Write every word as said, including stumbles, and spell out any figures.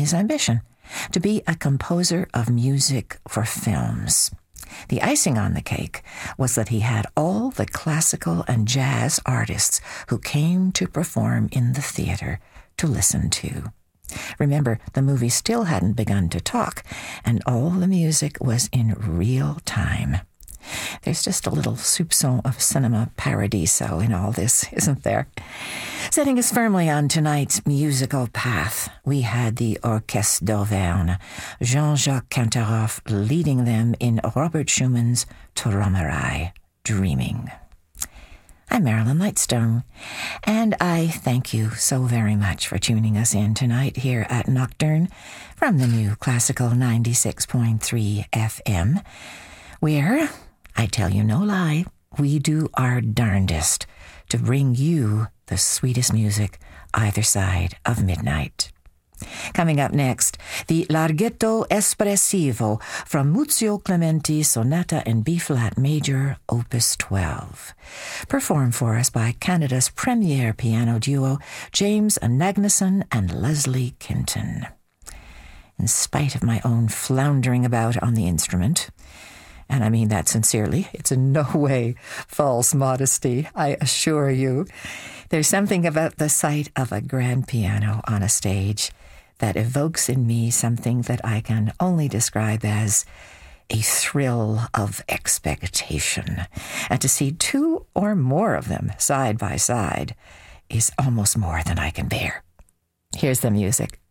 his ambition to be a composer of music for films. The icing on the cake was that he had all the classical and jazz artists who came to perform in the theater to listen to. Remember, the movie still hadn't begun to talk, and all the music was in real time. There's just a little soupçon of cinema paradiso in all this, isn't there? Setting us firmly on tonight's musical path, we had the Orchestre d'Auvergne, Jean-Jacques Cantaroff leading them in Robert Schumann's Traumerei, Dreaming. I'm Marilyn Lightstone, and I thank you so very much for tuning us in tonight here at Nocturne from the new Classical ninety-six point three F M, where, I tell you no lie, we do our darndest to bring you the sweetest music either side of midnight. Coming up next, the Larghetto Espressivo from Muzio Clementi Sonata in B-flat major, Opus twelve. Performed for us by Canada's premier piano duo, James Nagnason and Leslie Kinton. In spite of my own floundering about on the instrument, and I mean that sincerely, it's in no way false modesty, I assure you, there's something about the sight of a grand piano on a stage that evokes in me something that I can only describe as a thrill of expectation. And to see two or more of them side by side is almost more than I can bear. Here's the music.